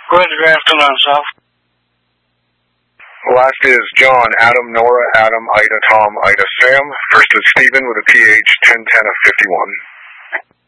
Go ahead, draft them on, South. Last is John, Adam, Nora, Adam, Ida, Tom, Ida, Sam. First is Stephen with a PH 1010 of 51.